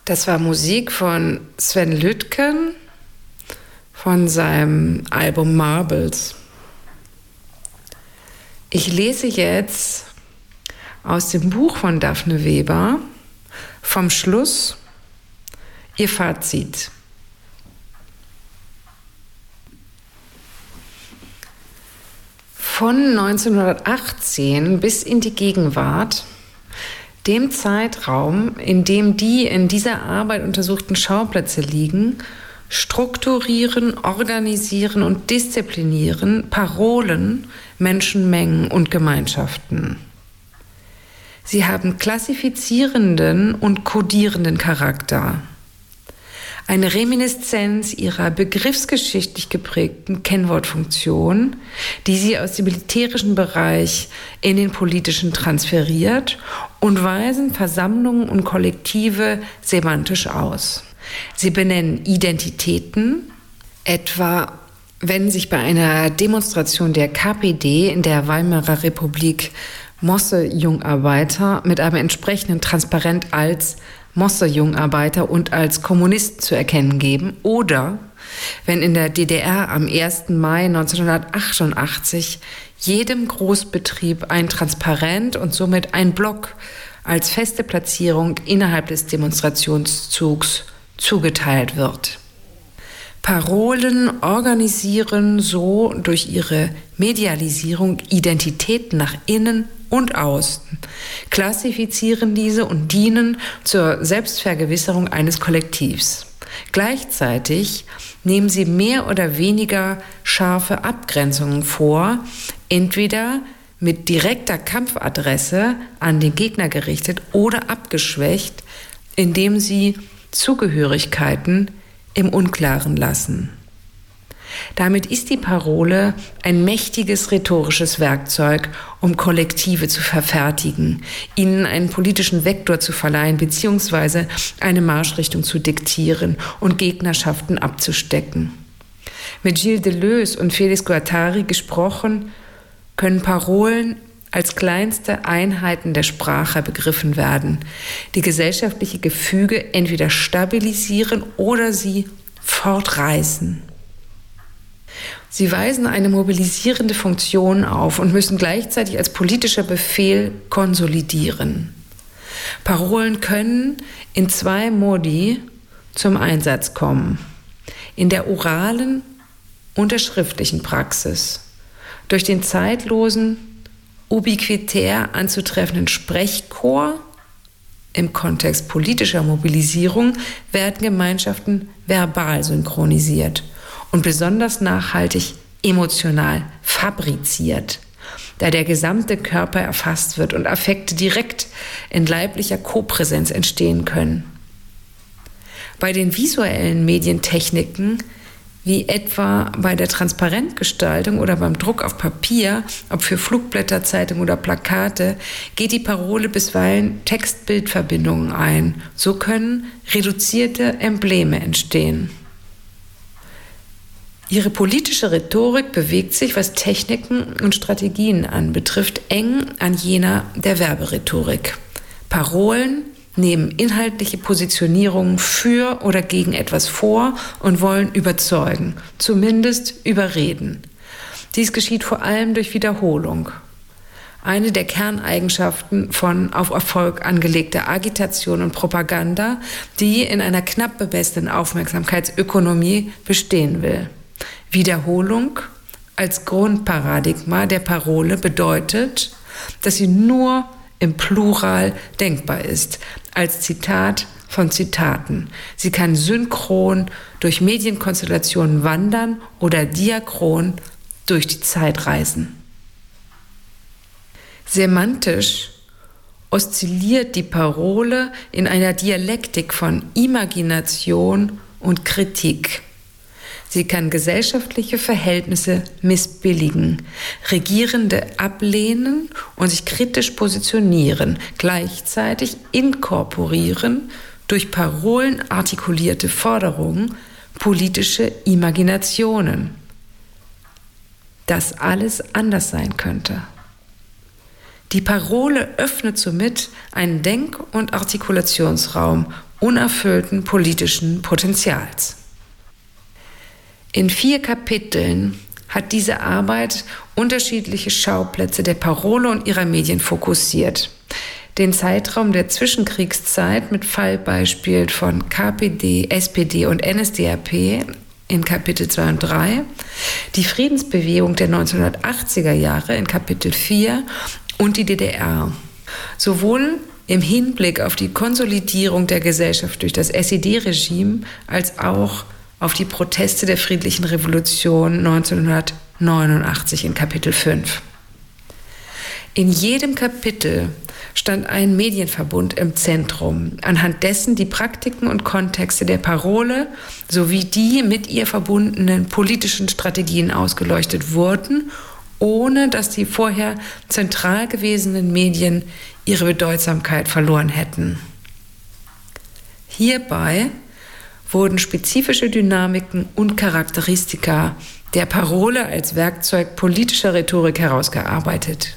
Das war Musik von Sven Lütken von seinem Album Marbles. Ich lese jetzt aus dem Buch von Daphne Weber vom Schluss ihr Fazit. Von 1918 bis in die Gegenwart, dem Zeitraum, in dem die in dieser Arbeit untersuchten Schauplätze liegen, strukturieren, organisieren und disziplinieren Parolen, Menschenmengen und Gemeinschaften. Sie haben klassifizierenden und kodierenden Charakter. Eine Reminiszenz ihrer begriffsgeschichtlich geprägten Kennwortfunktion, die sie aus dem militärischen Bereich in den politischen transferiert und weisen Versammlungen und Kollektive semantisch aus. Sie benennen Identitäten, etwa wenn sich bei einer Demonstration der KPD in der Weimarer Republik Mosse-Jungarbeiter mit einem entsprechenden Transparent als Mosse-Jungarbeiter und als Kommunisten zu erkennen geben, oder wenn in der DDR am 1. Mai 1988 jedem Großbetrieb ein Transparent und somit ein Block als feste Platzierung innerhalb des Demonstrationszugs zugeteilt wird. Parolen organisieren so durch ihre Medialisierung Identitäten nach innen und außen, klassifizieren diese und dienen zur Selbstvergewisserung eines Kollektivs. Gleichzeitig nehmen sie mehr oder weniger scharfe Abgrenzungen vor, entweder mit direkter Kampfadresse an den Gegner gerichtet oder abgeschwächt, indem sie Zugehörigkeiten im Unklaren lassen. Damit ist die Parole ein mächtiges rhetorisches Werkzeug, um Kollektive zu verfertigen, ihnen einen politischen Vektor zu verleihen bzw. eine Marschrichtung zu diktieren und Gegnerschaften abzustecken. Mit Gilles Deleuze und Félix Guattari gesprochen, können Parolen als kleinste Einheiten der Sprache begriffen werden, die gesellschaftliche Gefüge entweder stabilisieren oder sie fortreißen. Sie weisen eine mobilisierende Funktion auf und müssen gleichzeitig als politischer Befehl konsolidieren. Parolen können in 2 Modi zum Einsatz kommen: in der oralen und der schriftlichen Praxis. Durch den zeitlosen, ubiquitär anzutreffenden Sprechchor im Kontext politischer Mobilisierung werden Gemeinschaften verbal synchronisiert und besonders nachhaltig emotional fabriziert, da der gesamte Körper erfasst wird und Affekte direkt in leiblicher Kopräsenz entstehen können. Bei den visuellen Medientechniken, wie etwa bei der Transparentgestaltung oder beim Druck auf Papier, ob für Flugblätter, Zeitung oder Plakate, geht die Parole bisweilen Text-Bild-Verbindungen ein. So können reduzierte Embleme entstehen. Ihre politische Rhetorik bewegt sich, was Techniken und Strategien anbetrifft, eng an jener der Werberhetorik. Parolen nehmen inhaltliche Positionierungen für oder gegen etwas vor und wollen überzeugen, zumindest überreden. Dies geschieht vor allem durch Wiederholung. Eine der Kerneigenschaften von auf Erfolg angelegter Agitation und Propaganda, die in einer knapp bemessenen Aufmerksamkeitsökonomie bestehen will. Wiederholung als Grundparadigma der Parole bedeutet, dass sie nur im Plural denkbar ist, als Zitat von Zitaten. Sie kann synchron durch Medienkonstellationen wandern oder diachron durch die Zeit reisen. Semantisch oszilliert die Parole in einer Dialektik von Imagination und Kritik. Sie kann gesellschaftliche Verhältnisse missbilligen, Regierende ablehnen und sich kritisch positionieren, gleichzeitig inkorporieren durch Parolen artikulierte Forderungen, politische Imaginationen. Dass alles anders sein könnte. Die Parole öffnet somit einen Denk- und Artikulationsraum unerfüllten politischen Potenzials. In 4 Kapiteln hat diese Arbeit unterschiedliche Schauplätze der Parole und ihrer Medien fokussiert. Den Zeitraum der Zwischenkriegszeit mit Fallbeispielen von KPD, SPD und NSDAP in Kapitel 2 und 3, die Friedensbewegung der 1980er Jahre in Kapitel 4 und die DDR. Sowohl im Hinblick auf die Konsolidierung der Gesellschaft durch das SED-Regime als auch auf die Proteste der friedlichen Revolution 1989 in Kapitel 5. In jedem Kapitel stand ein Medienverbund im Zentrum, anhand dessen die Praktiken und Kontexte der Parole sowie die mit ihr verbundenen politischen Strategien ausgeleuchtet wurden, ohne dass die vorher zentral gewesenen Medien ihre Bedeutsamkeit verloren hätten. Hierbei wurden spezifische Dynamiken und Charakteristika der Parole als Werkzeug politischer Rhetorik herausgearbeitet.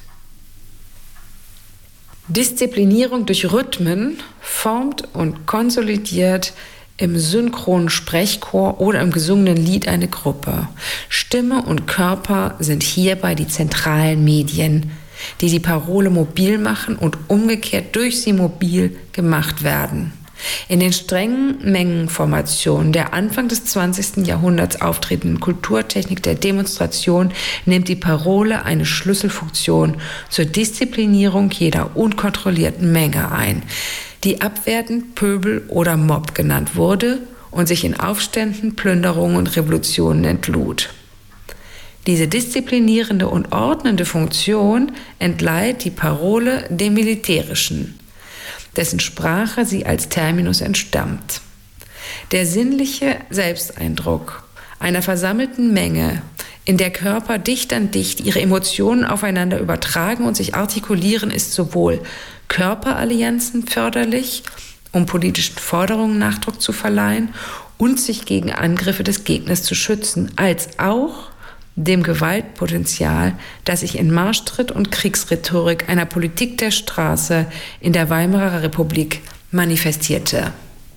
Disziplinierung durch Rhythmen formt und konsolidiert im synchronen Sprechchor oder im gesungenen Lied eine Gruppe. Stimme und Körper sind hierbei die zentralen Medien, die die Parole mobil machen und umgekehrt durch sie mobil gemacht werden. In den strengen Mengenformationen der Anfang des 20. Jahrhunderts auftretenden Kulturtechnik der Demonstration nimmt die Parole eine Schlüsselfunktion zur Disziplinierung jeder unkontrollierten Menge ein, die abwertend Pöbel oder Mob genannt wurde und sich in Aufständen, Plünderungen und Revolutionen entlud. Diese disziplinierende und ordnende Funktion entleiht die Parole dem Militärischen, dessen Sprache sie als Terminus entstammt. Der sinnliche Selbsteindruck einer versammelten Menge, in der Körper dicht an dicht ihre Emotionen aufeinander übertragen und sich artikulieren, ist sowohl Körperallianzen förderlich, um politischen Forderungen Nachdruck zu verleihen und sich gegen Angriffe des Gegners zu schützen, als auch dem Gewaltpotenzial, das sich in Marschtritt und Kriegsrhetorik einer Politik der Straße in der Weimarer Republik manifestierte.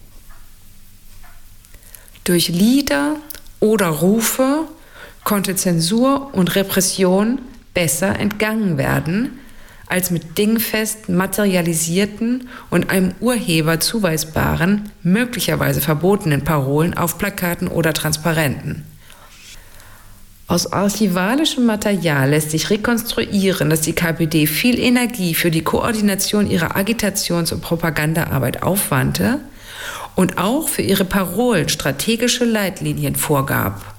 Durch Lieder oder Rufe konnte Zensur und Repression besser entgangen werden, als mit dingfest materialisierten und einem Urheber zuweisbaren, möglicherweise verbotenen Parolen auf Plakaten oder Transparenten. Aus archivalischem Material lässt sich rekonstruieren, dass die KPD viel Energie für die Koordination ihrer Agitations- und Propagandaarbeit aufwandte und auch für ihre Parolen strategische Leitlinien vorgab.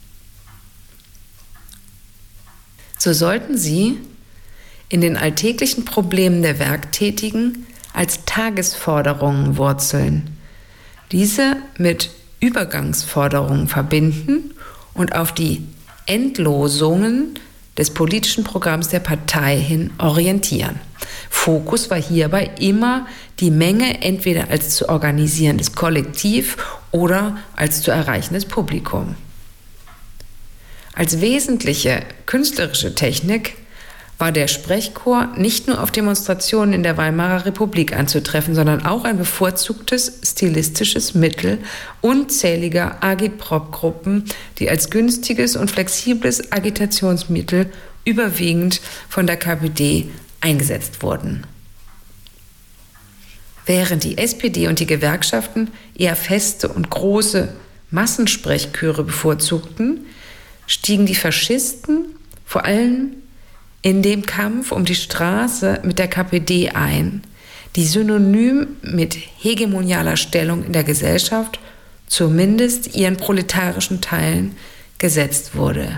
So sollten sie in den alltäglichen Problemen der Werktätigen als Tagesforderungen wurzeln, diese mit Übergangsforderungen verbinden und auf die Endlosungen des politischen Programms der Partei hin orientieren. Fokus war hierbei immer die Menge entweder als zu organisierendes Kollektiv oder als zu erreichendes Publikum. Als wesentliche künstlerische Technik war der Sprechchor nicht nur auf Demonstrationen in der Weimarer Republik anzutreffen, sondern auch ein bevorzugtes stilistisches Mittel unzähliger Agitprop-Gruppen, die als günstiges und flexibles Agitationsmittel überwiegend von der KPD eingesetzt wurden. Während die SPD und die Gewerkschaften eher feste und große Massensprechchöre bevorzugten, stiegen die Faschisten vor allem in dem Kampf um die Straße mit der KPD ein, die synonym mit hegemonialer Stellung in der Gesellschaft, zumindest ihren proletarischen Teilen, gesetzt wurde.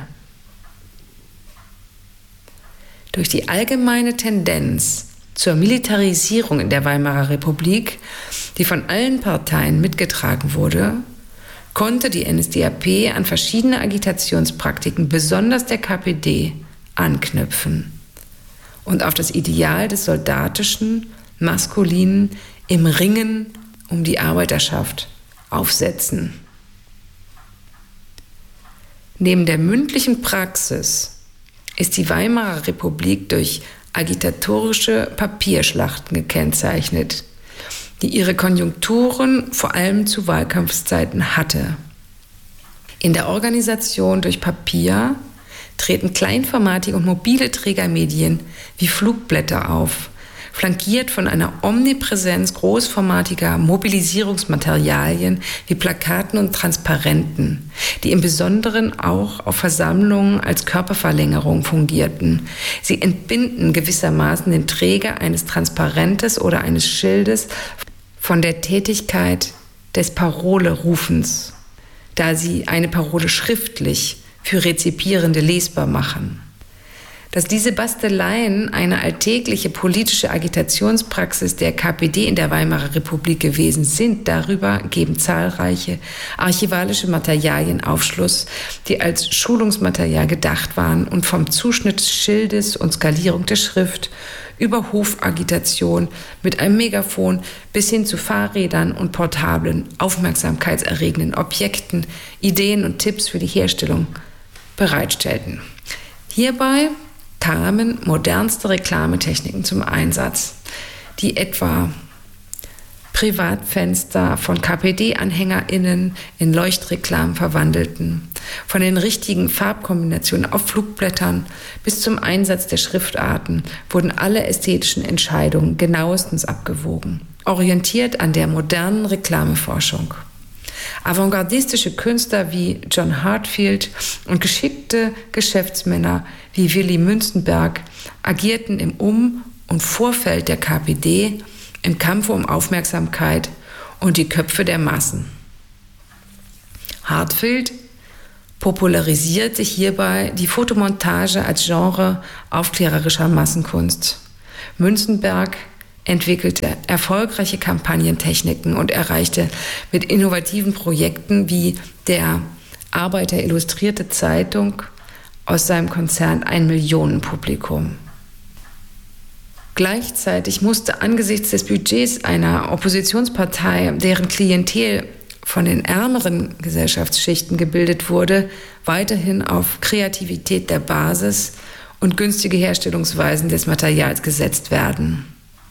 Durch die allgemeine Tendenz zur Militarisierung in der Weimarer Republik, die von allen Parteien mitgetragen wurde, konnte die NSDAP an verschiedene Agitationspraktiken, besonders der KPD, anknüpfen und auf das Ideal des soldatischen, maskulinen im Ringen um die Arbeiterschaft aufsetzen. Neben der mündlichen Praxis ist die Weimarer Republik durch agitatorische Papierschlachten gekennzeichnet, die ihre Konjunkturen vor allem zu Wahlkampfzeiten hatte. In der Organisation durch Papier treten kleinformatige und mobile Trägermedien wie Flugblätter auf, flankiert von einer Omnipräsenz großformatiger Mobilisierungsmaterialien wie Plakaten und Transparenten, die im Besonderen auch auf Versammlungen als Körperverlängerung fungierten. Sie entbinden gewissermaßen den Träger eines Transparentes oder eines Schildes von der Tätigkeit des Parolerufens, da sie eine Parole schriftlich für Rezipierende lesbar machen. Dass diese Basteleien eine alltägliche politische Agitationspraxis der KPD in der Weimarer Republik gewesen sind, darüber geben zahlreiche archivalische Materialien Aufschluss, die als Schulungsmaterial gedacht waren und vom Zuschnitt des Schildes und Skalierung der Schrift über Hofagitation mit einem Megafon bis hin zu Fahrrädern und portablen, aufmerksamkeitserregenden Objekten, Ideen und Tipps für die Herstellung bereitstellten. Hierbei kamen modernste Reklametechniken zum Einsatz, die etwa Privatfenster von KPD-AnhängerInnen in Leuchtreklamen verwandelten, von den richtigen Farbkombinationen auf Flugblättern bis zum Einsatz der Schriftarten wurden alle ästhetischen Entscheidungen genauestens abgewogen, orientiert an der modernen Reklameforschung. Avantgardistische Künstler wie John Heartfield und geschickte Geschäftsmänner wie Willy Münzenberg agierten im und Vorfeld der KPD im Kampf um Aufmerksamkeit und die Köpfe der Massen. Heartfield popularisierte hierbei die Fotomontage als Genre aufklärerischer Massenkunst. Münzenberg entwickelte erfolgreiche Kampagnentechniken und erreichte mit innovativen Projekten wie der Arbeiter Illustrierte Zeitung aus seinem Konzern ein Millionenpublikum. Gleichzeitig musste angesichts des Budgets einer Oppositionspartei, deren Klientel von den ärmeren Gesellschaftsschichten gebildet wurde, weiterhin auf Kreativität der Basis und günstige Herstellungsweisen des Materials gesetzt werden.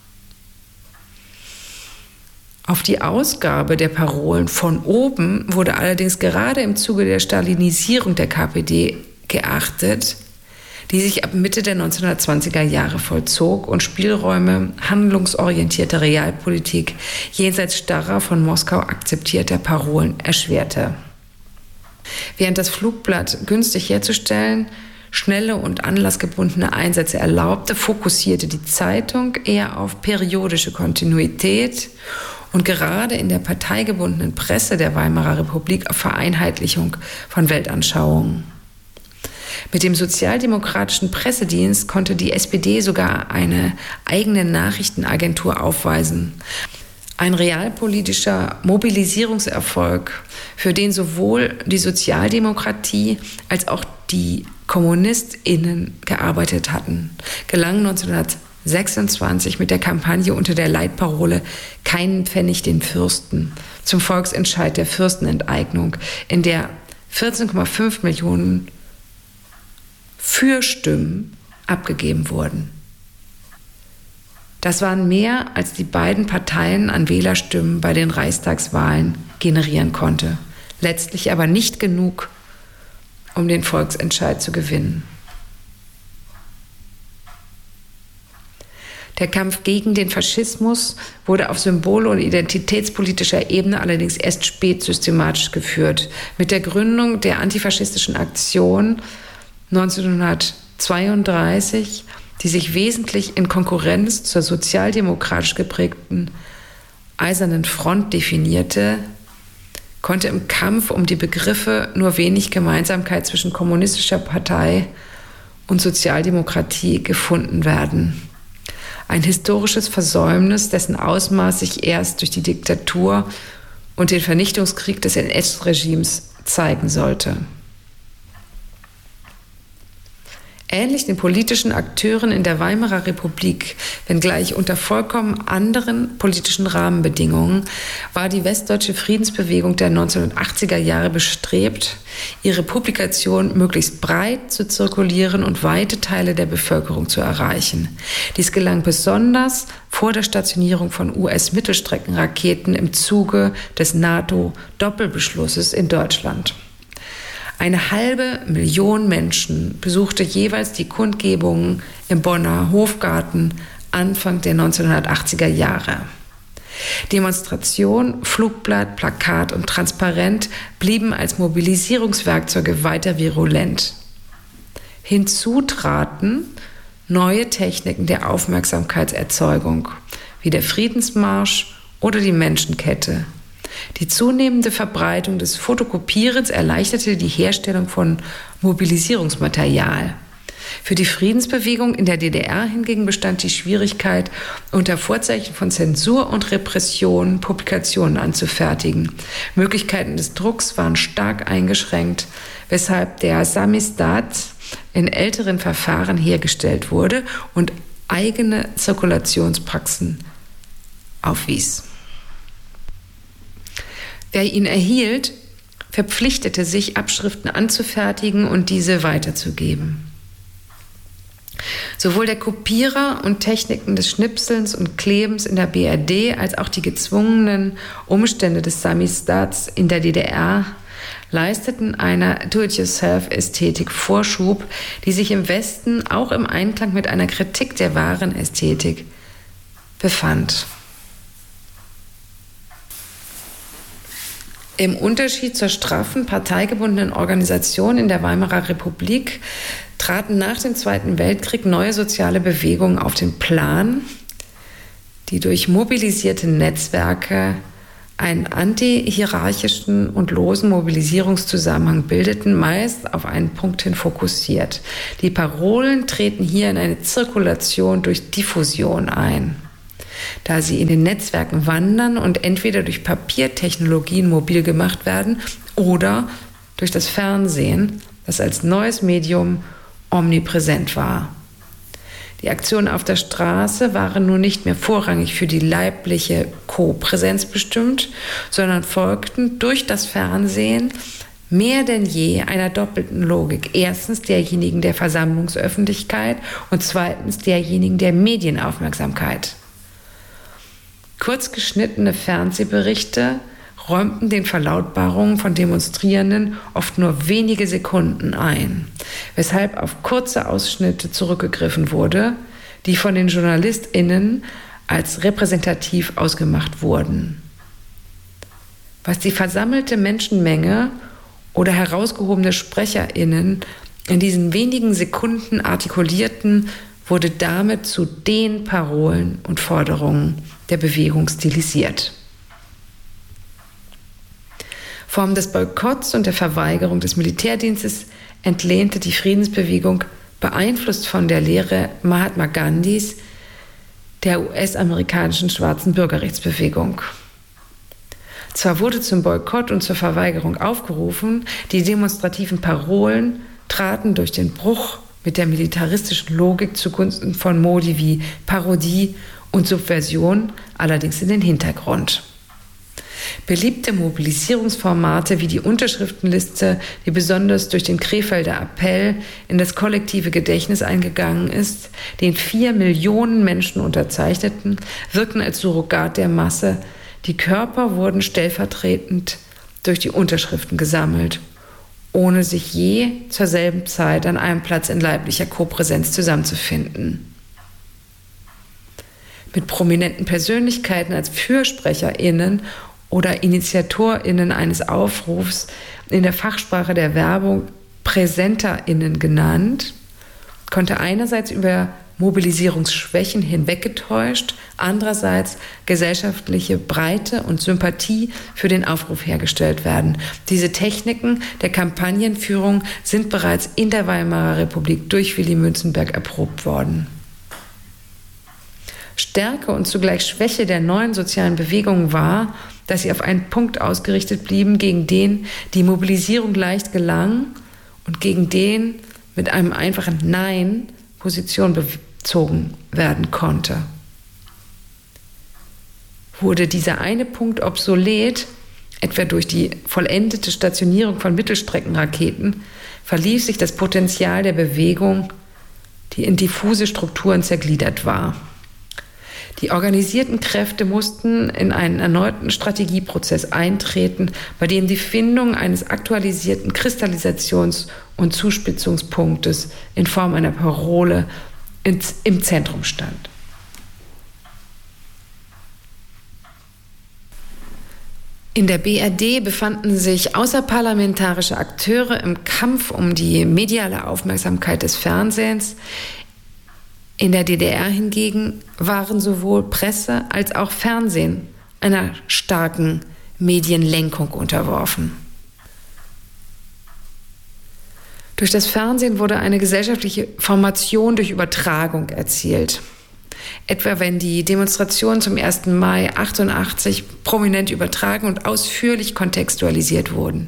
Auf die Ausgabe der Parolen von oben wurde allerdings gerade im Zuge der Stalinisierung der KPD geachtet, die sich ab Mitte der 1920er Jahre vollzog und Spielräume handlungsorientierter Realpolitik jenseits starrer von Moskau akzeptierter Parolen erschwerte. Während das Flugblatt günstig herzustellen, schnelle und anlassgebundene Einsätze erlaubte, fokussierte die Zeitung eher auf periodische Kontinuität und gerade in der parteigebundenen Presse der Weimarer Republik auf Vereinheitlichung von Weltanschauungen. Mit dem sozialdemokratischen Pressedienst konnte die SPD sogar eine eigene Nachrichtenagentur aufweisen. Ein realpolitischer Mobilisierungserfolg, für den sowohl die Sozialdemokratie als auch die KommunistInnen gearbeitet hatten, gelang 1926 mit der Kampagne unter der Leitparole „Keinen Pfennig den Fürsten" zum Volksentscheid der Fürstenenteignung, in der 14,5 Millionen Fürstimmen abgegeben wurden. Das waren mehr, als die beiden Parteien an Wählerstimmen bei den Reichstagswahlen generieren konnte, letztlich aber nicht genug, um den Volksentscheid zu gewinnen. Der Kampf gegen den Faschismus wurde auf symbol- und identitätspolitischer Ebene allerdings erst spät systematisch geführt. Mit der Gründung der antifaschistischen Aktion 1932, die sich wesentlich in Konkurrenz zur sozialdemokratisch geprägten Eisernen Front definierte, konnte im Kampf um die Begriffe nur wenig Gemeinsamkeit zwischen kommunistischer Partei und Sozialdemokratie gefunden werden. Ein historisches Versäumnis, dessen Ausmaß sich erst durch die Diktatur und den Vernichtungskrieg des NS-Regimes zeigen sollte. Ähnlich den politischen Akteuren in der Weimarer Republik, wenngleich unter vollkommen anderen politischen Rahmenbedingungen, war die westdeutsche Friedensbewegung der 1980er Jahre bestrebt, ihre Publikation möglichst breit zu zirkulieren und weite Teile der Bevölkerung zu erreichen. Dies gelang besonders vor der Stationierung von US-Mittelstreckenraketen im Zuge des NATO-Doppelbeschlusses in Deutschland. 500.000 Menschen besuchte jeweils die Kundgebungen im Bonner Hofgarten Anfang der 1980er Jahre. Demonstration, Flugblatt, Plakat und Transparent blieben als Mobilisierungswerkzeuge weiter virulent. Hinzu traten neue Techniken der Aufmerksamkeitserzeugung, wie der Friedensmarsch oder die Menschenkette. Die zunehmende Verbreitung des Fotokopierens erleichterte die Herstellung von Mobilisierungsmaterial. Für die Friedensbewegung in der DDR hingegen bestand die Schwierigkeit, unter Vorzeichen von Zensur und Repression Publikationen anzufertigen. Möglichkeiten des Drucks waren stark eingeschränkt, weshalb der Samizdat in älteren Verfahren hergestellt wurde und eigene Zirkulationspraxen aufwies. Wer ihn erhielt, verpflichtete sich, Abschriften anzufertigen und diese weiterzugeben. Sowohl der Kopierer und Techniken des Schnipselns und Klebens in der BRD als auch die gezwungenen Umstände des Samizdads in der DDR leisteten einer Do-it-yourself-Ästhetik Vorschub, die sich im Westen auch im Einklang mit einer Kritik der wahren Ästhetik befand. Im Unterschied zur straffen, parteigebundenen Organisation in der Weimarer Republik traten nach dem Zweiten Weltkrieg neue soziale Bewegungen auf den Plan, die durch mobilisierte Netzwerke einen antihierarchischen und losen Mobilisierungszusammenhang bildeten, meist auf einen Punkt hin fokussiert. Die Parolen treten hier in eine Zirkulation durch Diffusion ein, da sie in den Netzwerken wandern und entweder durch Papiertechnologien mobil gemacht werden oder durch das Fernsehen, das als neues Medium omnipräsent war. Die Aktionen auf der Straße waren nun nicht mehr vorrangig für die leibliche Kopräsenz bestimmt, sondern folgten durch das Fernsehen mehr denn je einer doppelten Logik. Erstens derjenigen der Versammlungsöffentlichkeit und zweitens derjenigen der Medienaufmerksamkeit. Kurz geschnittene Fernsehberichte räumten den Verlautbarungen von Demonstrierenden oft nur wenige Sekunden ein, weshalb auf kurze Ausschnitte zurückgegriffen wurde, die von den JournalistInnen als repräsentativ ausgemacht wurden. Was die versammelte Menschenmenge oder herausgehobene SprecherInnen in diesen wenigen Sekunden artikulierten, wurde damit zu den Parolen und Forderungen der Bewegung stilisiert. Form des Boykotts und der Verweigerung des Militärdienstes entlehnte die Friedensbewegung, beeinflusst von der Lehre Mahatma Gandhis, der US-amerikanischen schwarzen Bürgerrechtsbewegung. Zwar wurde zum Boykott und zur Verweigerung aufgerufen, die demonstrativen Parolen traten durch den Bruch mit der militaristischen Logik zugunsten von Modi wie Parodie und Subversion allerdings in den Hintergrund. Beliebte Mobilisierungsformate wie die Unterschriftenliste, die besonders durch den Krefelder Appell in das kollektive Gedächtnis eingegangen ist, den 4 Millionen Menschen unterzeichneten, wirkten als Surrogat der Masse. Die Körper wurden stellvertretend durch die Unterschriften gesammelt, ohne sich je zur selben Zeit an einem Platz in leiblicher Kopräsenz zusammenzufinden. Mit prominenten Persönlichkeiten als FürsprecherInnen oder InitiatorInnen eines Aufrufs, in der Fachsprache der Werbung PräsenterInnen genannt, konnte einerseits über Mobilisierungsschwächen hinweggetäuscht, andererseits gesellschaftliche Breite und Sympathie für den Aufruf hergestellt werden. Diese Techniken der Kampagnenführung sind bereits in der Weimarer Republik durch Willy Münzenberg erprobt worden. Stärke und zugleich Schwäche der neuen sozialen Bewegungen war, dass sie auf einen Punkt ausgerichtet blieben, gegen den die Mobilisierung leicht gelang und gegen den mit einem einfachen Nein Position bezogen werden konnte. Wurde dieser eine Punkt obsolet, etwa durch die vollendete Stationierung von Mittelstreckenraketen, verlief sich das Potenzial der Bewegung, die in diffuse Strukturen zergliedert war. Die organisierten Kräfte mussten in einen erneuten Strategieprozess eintreten, bei dem die Findung eines aktualisierten Kristallisations- und Zuspitzungspunktes in Form einer Parole im Zentrum stand. In der BRD befanden sich außerparlamentarische Akteure im Kampf um die mediale Aufmerksamkeit des Fernsehens. In der DDR hingegen waren sowohl Presse als auch Fernsehen einer starken Medienlenkung unterworfen. Durch das Fernsehen wurde eine gesellschaftliche Formation durch Übertragung erzielt. Etwa wenn die Demonstrationen zum 1. Mai 1988 prominent übertragen und ausführlich kontextualisiert wurden.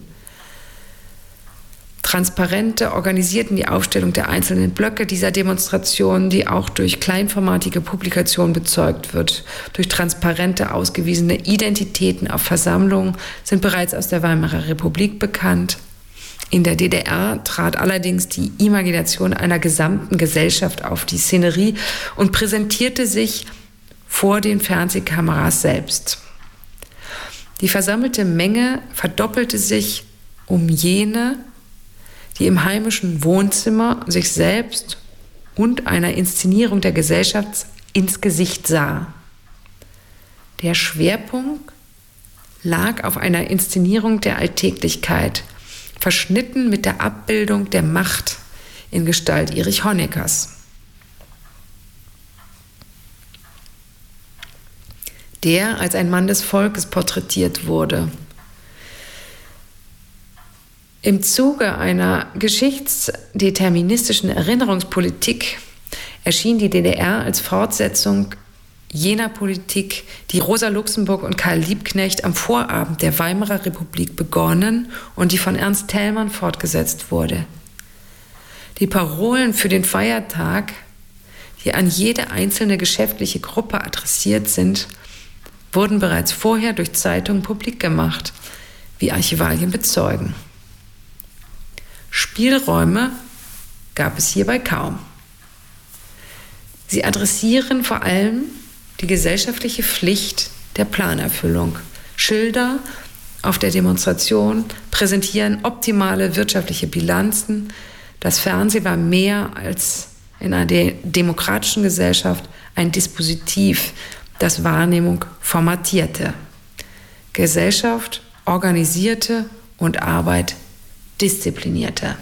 Transparente organisierten die Aufstellung der einzelnen Blöcke dieser Demonstrationen, die auch durch kleinformatige Publikationen bezeugt wird. Durch transparente ausgewiesene Identitäten auf Versammlungen sind bereits aus der Weimarer Republik bekannt. In der DDR trat allerdings die Imagination einer gesamten Gesellschaft auf die Szenerie und präsentierte sich vor den Fernsehkameras selbst. Die versammelte Menge verdoppelte sich um jene, die im heimischen Wohnzimmer sich selbst und einer Inszenierung der Gesellschaft ins Gesicht sah. Der Schwerpunkt lag auf einer Inszenierung der Alltäglichkeit, verschnitten mit der Abbildung der Macht in Gestalt Erich Honeckers. Der als ein Mann des Volkes porträtiert wurde. Im Zuge einer geschichtsdeterministischen Erinnerungspolitik erschien die DDR als Fortsetzung jener Politik, die Rosa Luxemburg und Karl Liebknecht am Vorabend der Weimarer Republik begonnen und die von Ernst Thälmann fortgesetzt wurde. Die Parolen für den Feiertag, die an jede einzelne geschäftliche Gruppe adressiert sind, wurden bereits vorher durch Zeitungen publik gemacht, wie Archivalien bezeugen. Spielräume gab es hierbei kaum. Sie adressieren vor allem die gesellschaftliche Pflicht der Planerfüllung. Schilder auf der Demonstration präsentieren optimale wirtschaftliche Bilanzen. Das Fernsehen war mehr als in einer demokratischen Gesellschaft ein Dispositiv, das Wahrnehmung formatierte. Gesellschaft organisierte und Arbeit disziplinierte.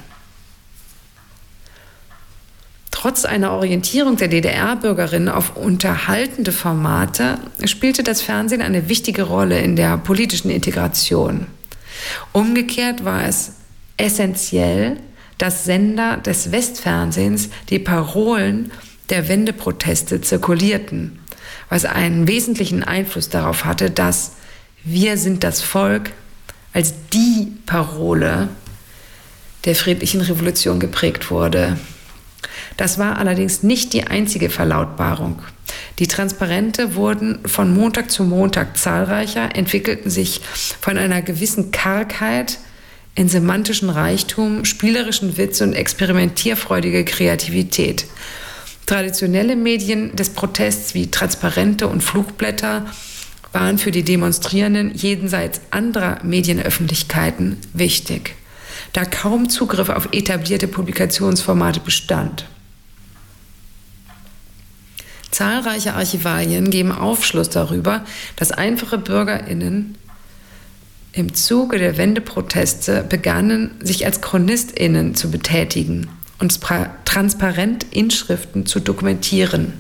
Trotz einer Orientierung der DDR-Bürgerinnen auf unterhaltende Formate spielte das Fernsehen eine wichtige Rolle in der politischen Integration. Umgekehrt war es essentiell, dass Sender des Westfernsehens die Parolen der Wendeproteste zirkulierten, was einen wesentlichen Einfluss darauf hatte, dass „Wir sind das Volk“ als die Parole der friedlichen Revolution geprägt wurde. Das war allerdings nicht die einzige Verlautbarung. Die Transparente wurden von Montag zu Montag zahlreicher, entwickelten sich von einer gewissen Kargheit in semantischen Reichtum, spielerischen Witz und experimentierfreudige Kreativität. Traditionelle Medien des Protests wie Transparente und Flugblätter waren für die Demonstrierenden jenseits anderer Medienöffentlichkeiten wichtig, da kaum Zugriff auf etablierte Publikationsformate bestand. Zahlreiche Archivalien geben Aufschluss darüber, dass einfache BürgerInnen im Zuge der Wendeproteste begannen, sich als ChronistInnen zu betätigen und transparent Inschriften zu dokumentieren.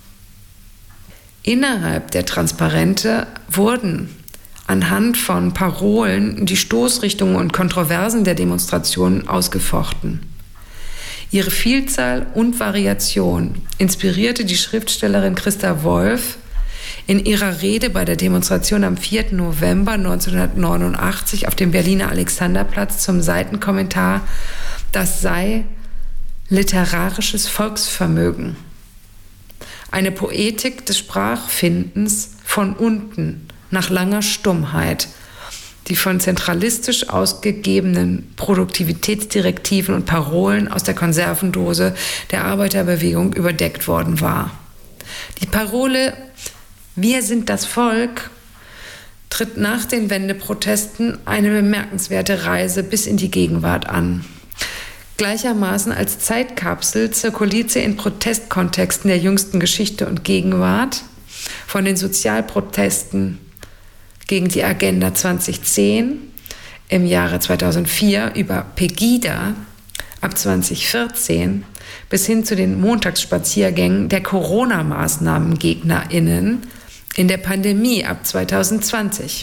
Innerhalb der Transparente wurden anhand von Parolen die Stoßrichtungen und Kontroversen der Demonstrationen ausgefochten. Ihre Vielzahl und Variation inspirierte die Schriftstellerin Christa Wolf in ihrer Rede bei der Demonstration am 4. November 1989 auf dem Berliner Alexanderplatz zum Seitenkommentar „Das sei literarisches Volksvermögen. Eine Poetik des Sprachfindens von unten, nach langer Stummheit, die von zentralistisch ausgegebenen Produktivitätsdirektiven und Parolen aus der Konservendose der Arbeiterbewegung überdeckt worden war. Die Parole „Wir sind das Volk" tritt nach den Wendeprotesten eine bemerkenswerte Reise bis in die Gegenwart an. Gleichermaßen als Zeitkapsel zirkuliert sie in Protestkontexten der jüngsten Geschichte und Gegenwart, von den Sozialprotesten gegen die Agenda 2010 im Jahre 2004 über Pegida ab 2014 bis hin zu den Montagsspaziergängen der Corona-MaßnahmengegnerInnen in der Pandemie ab 2020.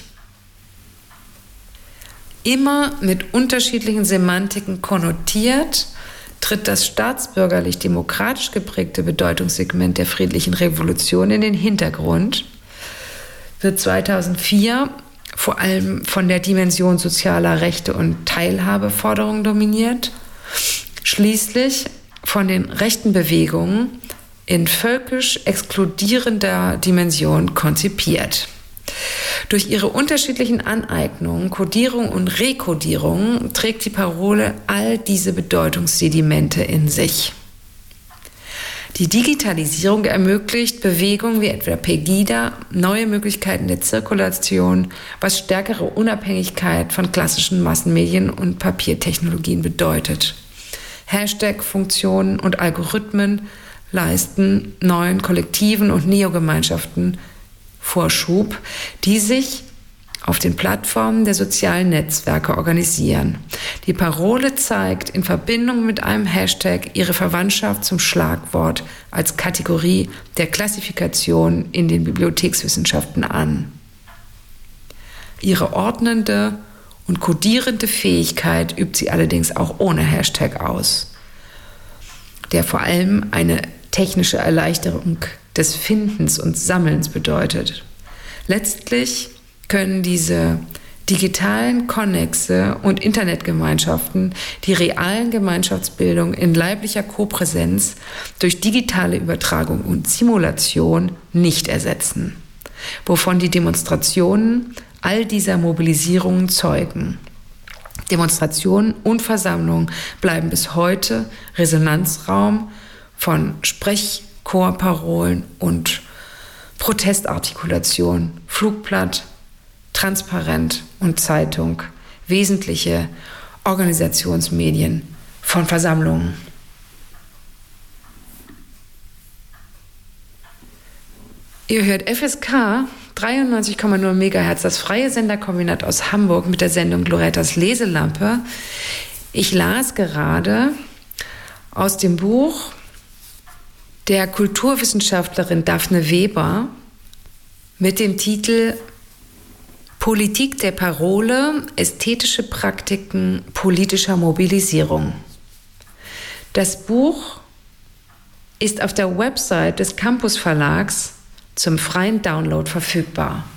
Immer mit unterschiedlichen Semantiken konnotiert, tritt das staatsbürgerlich-demokratisch geprägte Bedeutungssegment der friedlichen Revolution in den Hintergrund, wird 2004 vor allem von der Dimension sozialer Rechte und Teilhabeforderungen dominiert, schließlich von den rechten Bewegungen in völkisch exkludierender Dimension konzipiert. Durch ihre unterschiedlichen Aneignungen, Kodierung und Rekodierung trägt die Parole all diese Bedeutungssedimente in sich. Die Digitalisierung ermöglicht Bewegungen wie etwa Pegida, neue Möglichkeiten der Zirkulation, was stärkere Unabhängigkeit von klassischen Massenmedien und Papiertechnologien bedeutet. Hashtag-Funktionen und Algorithmen leisten neuen Kollektiven und Neogemeinschaften Vorschub, die sich auf den Plattformen der sozialen Netzwerke organisieren. Die Parole zeigt in Verbindung mit einem Hashtag ihre Verwandtschaft zum Schlagwort als Kategorie der Klassifikation in den Bibliothekswissenschaften an. Ihre ordnende und kodierende Fähigkeit übt sie allerdings auch ohne Hashtag aus, der vor allem eine technische Erleichterung des Findens und Sammelns bedeutet. Letztlich können diese digitalen Konnexe und Internetgemeinschaften die realen Gemeinschaftsbildung in leiblicher Kopräsenz durch digitale Übertragung und Simulation nicht ersetzen, wovon die Demonstrationen all dieser Mobilisierungen zeugen. Demonstrationen und Versammlungen bleiben bis heute Resonanzraum von Sprechchorparolen und Protestartikulation, Flugblatt, Transparent und Zeitung, wesentliche Organisationsmedien von Versammlungen. Ihr hört FSK 93,0 MHz, das freie Senderkombinat aus Hamburg mit der Sendung Lorettas Leselampe. Ich las gerade aus dem Buch der Kulturwissenschaftlerin Daphne Weber mit dem Titel Politik der Parole, ästhetische Praktiken politischer Mobilisierung. Das Buch ist auf der Website des Campus Verlags zum freien Download verfügbar.